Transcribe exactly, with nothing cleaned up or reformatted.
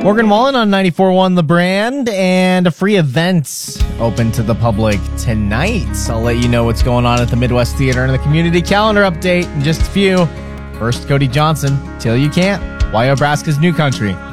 Morgan Wallen on ninety-four point one The Brand, and a free event open to the public tonight. I'll let you know what's going on at the Midwest Theater and the community calendar update in just a few. First, Cody Johnson, Till You Can't, Why Nebraska's New Country.